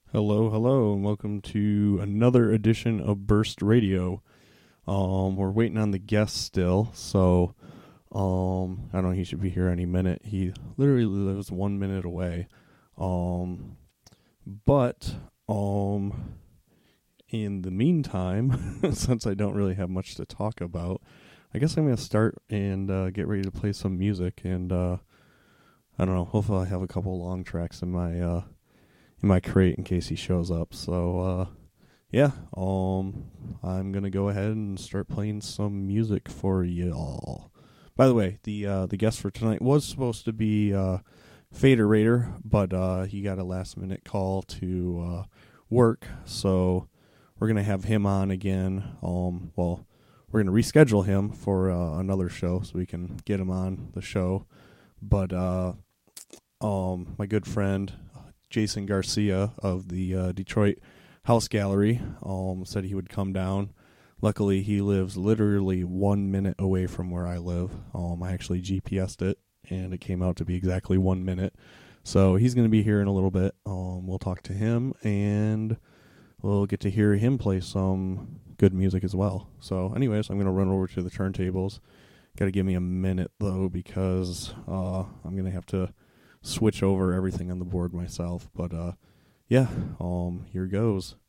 Hello, hello, and welcome to another edition of Burst Radio. We're waiting on the guest still, so I don't know, he should be here any minute. He literally lives 1 minute away. But in the meantime, since I don't really have much to talk about, I guess I'm gonna start and get ready to play some music. And I don't know. Hopefully, I have a couple long tracks in my crate in case he shows up. So yeah, I'm gonna go ahead and start playing some music for y'all. By the way, the guest for tonight was supposed to be Fader Raider, but he got a last minute call to work, so we're gonna have him on again. Well, we're gonna reschedule him for another show so we can get him on the show. But my good friend Jason Garcia of the Detroit House Gallery said he would come down. Luckily, he lives literally 1 minute away from where I live. I actually GPSed it, and it came out to be exactly 1 minute. So he's going to be here in a little bit. We'll talk to him, and we'll get to hear him play some good music as well. So anyways, I'm going to run over to the turntables. Got to give me a minute, though, because I'm going to have to switch over everything on the board myself. But yeah, here goes.